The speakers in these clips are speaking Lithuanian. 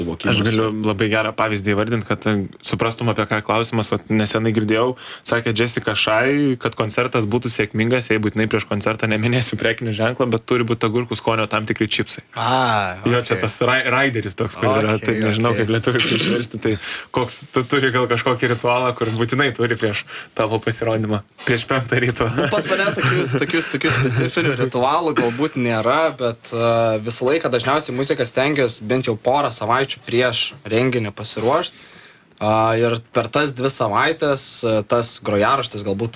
Aš galiu labai gerą pavyzdį įvardinti, kad suprastum, apie ką klausimas. Nesenai girdėjau, sakė Jessica Shy, kad koncertas būtų sėkmingas, jei būtinai prieš koncertą neminėsiu prekinį ženklą, bet turi būti agurkų skonio tam tikri čipsai. Okay. Jo, čia tas raideris toks, kur yra, tai nežinau, kaip lietuviškai išversti, tai koks, tu turi gal kažkokį ritualą, kur būtinai turi prieš tavo pasirodymą, prieš 5 ryto. Pas mane tokių specifinių ritualų galbūt nėra, bet visą laiką dažniausiai muziką stengiuosi bent jau porą savaičių prieš renginį pasiruošti. Ir per tas 2 savaitės tas grojaraštis galbūt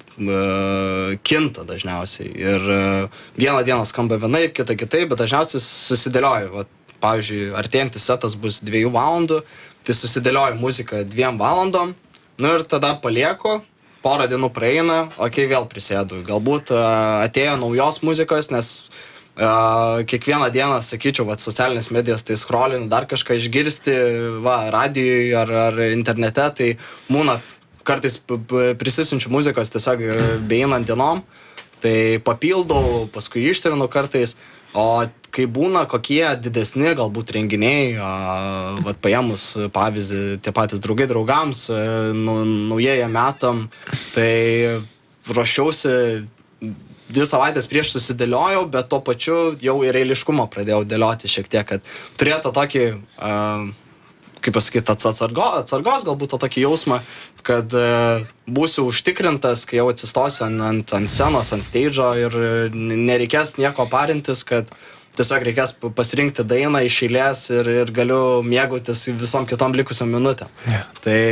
kinta dažniausiai. Ir vieną dieną skamba vienaip, kitą kitaip, bet dažniausiai susidėlioju. Pavyzdžiui, artėjantis setas bus 2 valandų, tai susidėlioju muziką 2 valandom, ir tada palieku, porą dienų praeina, vėl prisėdu. Galbūt atėjo naujos muzikos, nes kiekvieną dieną, sakyčiau, socialinės medijas, tai scrollinu, dar kažką išgirsti, radijui ar internete, tai būna kartais prisisinčiu muzikos tiesiog beeinant dienom, tai papildau, paskui ištrinu kartais, o kai būna kokie didesni galbūt renginiai, paėmus pavyzdį, tie patys draugai draugams, naujieji metam, tai ruošiausi 2 savaitės prieš susidėliojau, bet tuo pačiu jau ir eiliškumą pradėjau dėlioti šiek tiek, kad turėtų tokį, kaip pasakyti, atsargos galbūt tokį jausmą, kad būsiu užtikrintas, kai jau atsistosiu ant scenos, ant stage'o ir nereikės nieko parintis, kad tiesiog reikės pasirinkti dainą iš eilės ir galiu mėgautis visom kitom likusiom minutėm. Yeah.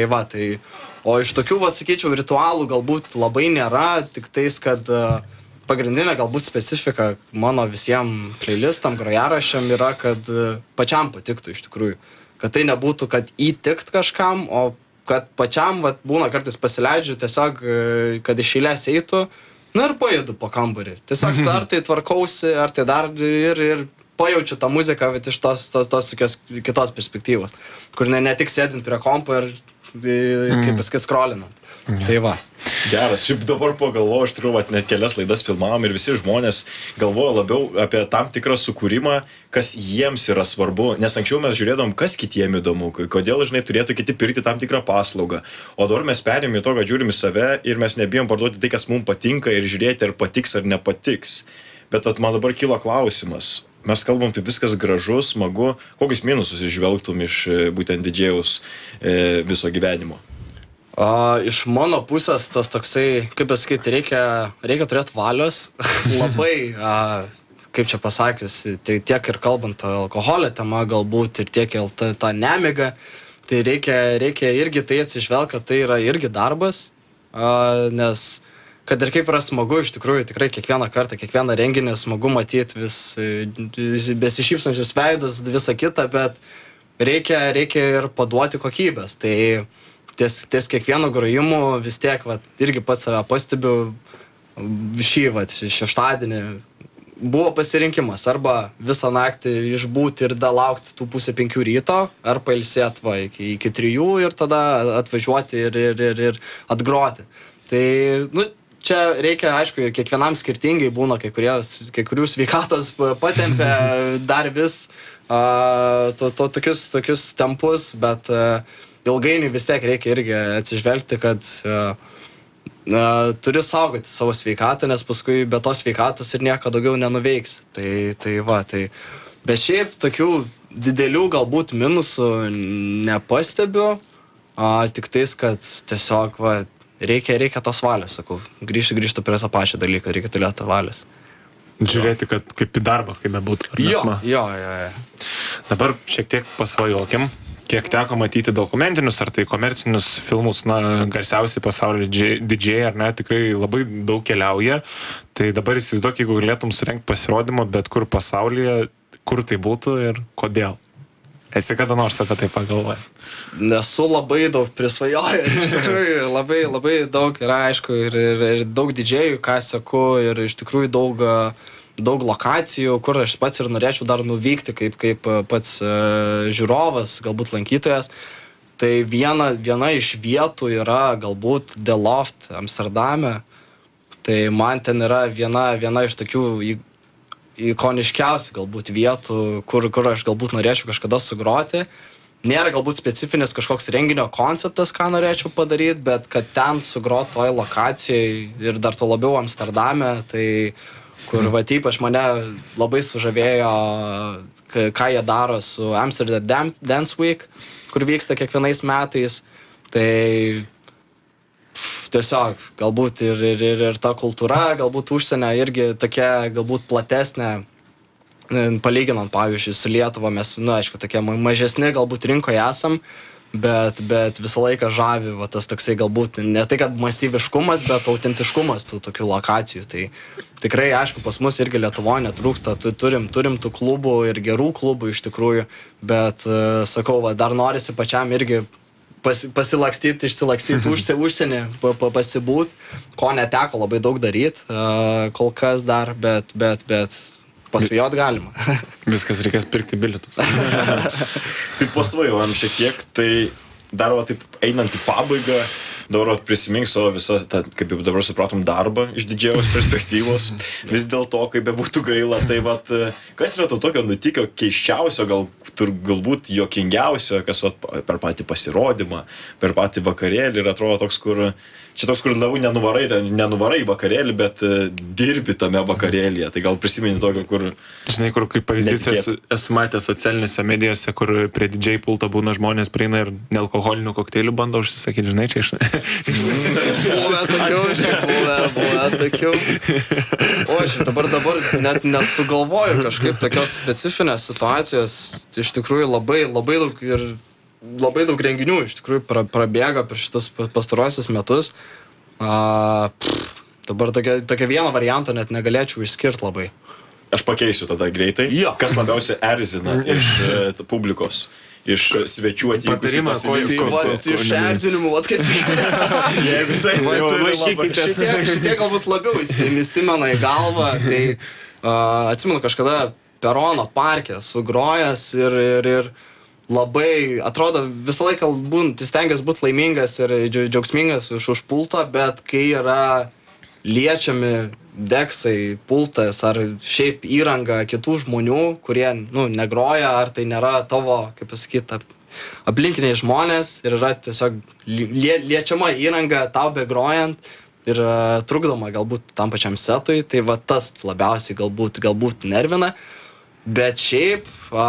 O iš tokių, sakyčiau, ritualų galbūt labai nėra, tik tais, kad pagrindinė galbūt specifika mano visiems playlistam, grojaraščiam yra, kad pačiam patiktų iš tikrųjų. Kad tai nebūtų, kad įtikt kažkam, o kad pačiam būna kartais pasileidžiu tiesiog, kad iš eilės eitų, ir paėdu po kambarį. Tiesiog ar tai tvarkausi, ar tai dar ir pajaučiu tą muziką iš tos kitos perspektyvos, kur ne tik sėdint prie kompo ir, kaip pasakyti, scrollinant. Tai va. Geras, šiaip dabar pagalvoju, aš turiu net kelias laidas filmavom ir visi žmonės galvoja labiau apie tam tikrą sukūrimą, kas jiems yra svarbu, nes anksčiau mes žiūrėdom, kas kitiem įdomu, kodėl, turėtų kiti pirkti tam tikrą paslaugą, o dabar mes perėmėm į to, kad žiūrim į save ir mes nebijom parduoti tai, kas mums patinka ir žiūrėti, ar patiks ar nepatiks. Bet man dabar kilo klausimas. Mes kalbam, tai viskas gražu, smagu, kokius minusus išvelgtum iš būtent didžėjaus viso gyvenimo? Iš mano pusės tas toksai, kaip pasakyti, reikia turėti valios. Labai, kaip čia pasakius, tai tiek ir kalbant alkoholio tema galbūt ir tiek ir tą nemigą, tai reikia irgi tai atsižvelgti, kad tai yra irgi darbas, nes kad ir kaip yra smagu, iš tikrųjų, tikrai kiekvieną kartą, kiekvieną renginį smagu matyti vis besišypsančius veidus, visą kitą, bet reikia ir paduoti kokybės. Tai ties kiekvieno grojimu vis tiek, irgi pats save pastebiu, šeštadienį buvo pasirinkimas arba visą naktį išbūti ir laukti tų 4:30 ryto, ar pailsėti iki 3 ir tada atvažiuoti ir atgroti. Tai, čia reikia, aišku, ir kiekvienam skirtingai būna, kai kurių sveikatos patempia dar vis tokius tempus, bet ilgainiui vis tiek reikia irgi atsižvelgti, kad turi saugoti savo sveikatą, nes paskui be tos sveikatos ir nieko daugiau nenuveiks. Bet šiaip tokių didelių galbūt minusų nepastebiu, tik tais, kad tiesiog reikia tos valios, sakau, grįžti prie tą pačią dalyką, reikia turėti valios. Žiūrėti, kad kaip į darbą, kaip bebūtų. Jo. Dabar šiek tiek pasvajokim. Kiek teko matyti dokumentinius ar tai komercinius filmus, garsiausi pasaulio didžėjai, ar ne, tikrai labai daug keliauja. Tai dabar įsivaizduok, jeigu galėtum surengti pasirodymą bet kur pasaulyje, kur tai būtų ir kodėl. Esi kada nors apie tai pagalvojęs? Nesu labai daug prisvajojęs, iš tikrųjų labai daug yra, aišku, ir daug didžėjų, ką seku, ir iš tikrųjų daug lokacijų, kur aš pats ir norėčiau dar nuvykti kaip pats žiūrovas, galbūt lankytojas. Tai viena iš vietų yra galbūt The Loft Amsterdame. Tai man ten yra viena iš tokių ikoniškiausių galbūt vietų, kur aš galbūt norėčiau kažkada sugroti. Nėra galbūt specifinis kažkoks renginio konceptas, ką norėčiau padaryti, bet kad ten sugrot toj lokacijai ir dar to labiau Amsterdame, tai kur ypač mane labai sužavėjo, ką jie daro su Amsterdam Dance Week, kur vyksta kiekvienais metais. Tai tiesiog galbūt ir ta kultūra, galbūt užsienio irgi tokia galbūt platesnė, palyginant, pavyzdžiui, su Lietuva, mes, aišku, tokie mažesni galbūt rinkoje esam, bet visą laiką žavi, tas toksai galbūt ne tai, kad masyviškumas, bet autentiškumas tų tokių lokacijų. Tai tikrai, aišku, pas mus irgi Lietuvoje netrūksta, turim tų klubų ir gerų klubų iš tikrųjų, bet, sakau, dar norisi pačiam irgi pasilakstyti, išsilakstyti užsienį, pasibūt, ko neteko labai daug daryti, kol kas dar, bet pasvajot galima. Viskas reikės pirkti bilietus. Tai pasvajojam šiek tiek, tai dar taip einant į pabaigą, dabar prisimink savo visą, kaip jau dabar supratom, darbą iš didžiaus perspektyvos. Vis dėlto, kaip bebūtų gaila, tai kas yra to tokio nutikio keisčiausio, galbūt juokingiausio, kas per patį pasirodymą, per patį vakarėlį ir atrodo toks, kur labiau nenuvarai į vakarėlį, bet dirbi tame vakarėlyje. Tai gal prisimeni tokio, kur... Žinai, kur kaip pavyzdys esu matęs socialinėse medijose, kur prie DJ pulto būna žmonės prieina ir nealkoholinių kokteilių bando užsisakyti, žinai, čia Buvę tokių. O aš dabar net nesugalvoju kažkaip tokios specifinės situacijos. Iš tikrųjų labai daug renginių iš tikrųjų prabėga per šitus pastarosius metus. Dabar tokia vieną variantą net negalėčiau išskirti labai. Aš pakeisiu tada greitai. Jo. Kas labiausiai erzina iš publikos, iš svečių atvykusių pasirinkusių. Iš erzinimų, kaip tik. Jeigu tai šitie galbūt labiau įsimena į galvą. Tai atsimenu kažkada Perono parke sugrojęs ir labai, atrodo, visą laiką stengiasi būti laimingas ir džiaugsmingas už pulto, bet kai yra liečiami deksai, pultas ar šiaip įranga kitų žmonių, kurie negroja, ar tai nėra tavo, kaip pasakyti, aplinkiniai žmonės ir yra tiesiog liečiama įranga tau begrojant ir trukdoma galbūt tam pačiam setui, tai tas labiausiai galbūt nervina, bet šiaip,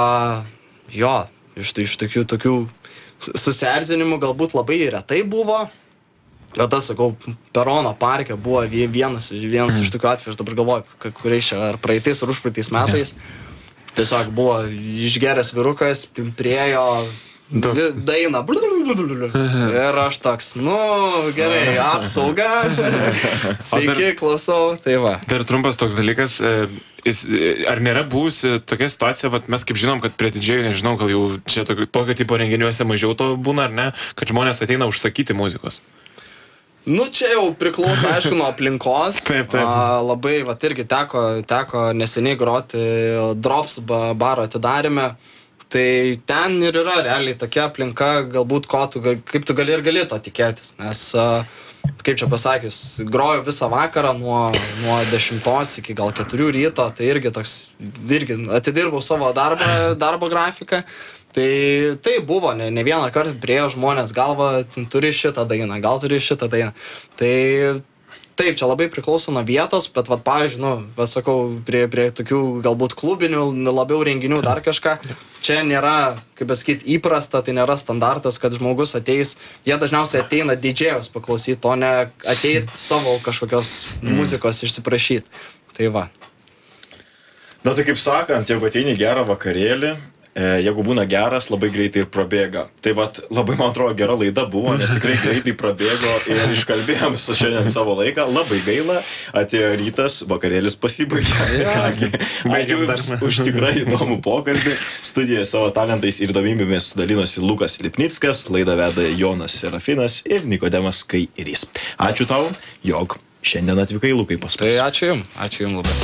iš tokių susierzinimų galbūt labai retai buvo. Bet tas, sakau, Perono parke buvo vienas iš tokių atvejų, aš dabar galvoju, kuriais čia ar praeitais ar užpraeitais metais. Tiesiog buvo išgeręs vyrukas, priejo dainą. Ir aš toks, gerai, apsauga. Sveiki, klausau. Tai va. Dar trumpas toks dalykas. Ar nėra buvusi tokia situacija, mes kaip žinom, kad prie didžiai, nežinau, gal jau čia tokio tipo renginiuose mažiau to būna, ar ne, kad žmonės ateina užsakyti muzikos? Čia jau priklauso, aišku, nuo aplinkos. Taip. Labai, irgi teko neseniai groti Drops baro atidarime. Tai ten ir yra realiai tokia aplinka, galbūt kaip tu gali to tikėtis. Nes, kaip čia pasakius, groju visą vakarą nuo 10 iki gal 4 ryto, tai irgi atidirbau savo darbo grafiką. Tai buvo, ne vieną kartą priejo žmonės galva, turi šitą dainą, gal turi šitą dainą. Tai taip, čia labai priklauso nuo vietos, bet pavyzdžiui, sakau, prie tokių galbūt klubinių, labiau renginių, dar kažką, čia nėra, kaip pasakyti, įprasta, tai nėra standartas, kad žmogus ateis, jie dažniausiai ateina didžėjos paklausyti, o ne ateit savo kažkokios muzikos išsiprašyti. Tai va. Tai kaip sakant, jeigu ateini gerą vakarėlį, jeigu būna geras, labai greitai ir prabėga. Tai labai, man atrodo, gera laida buvo, nes tikrai greitai prabėgo ir iškalbėjom šiandien savo laiką. Labai gaila, atėjo rytas, vakarėlis pasibaigė. Ačiū Jums už tikrai įdomų pokalbį. Studijoje savo talentais ir įdomybėmis dalinosi Lukas Lipnickas, laidą veda Jonas Serafinas ir Nikodemas Kairys. Ačiū tau, jog šiandien atvykai, Lukai, pas mus. Tai ačiū Jums labai.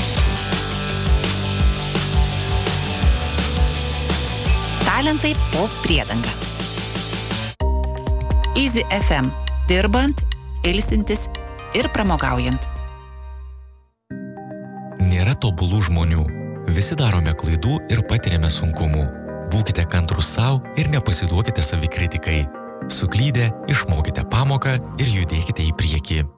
Talentai po priedanga. Easy FM. Dirbant, ilsintis ir pramogaujant. Nėra tobulų žmonių. Visi darome klaidų ir patiriame sunkumų. Būkite kantrūs savo ir nepasiduokite savikritikai. Suklydę, išmokite pamoką ir judėkite į priekį.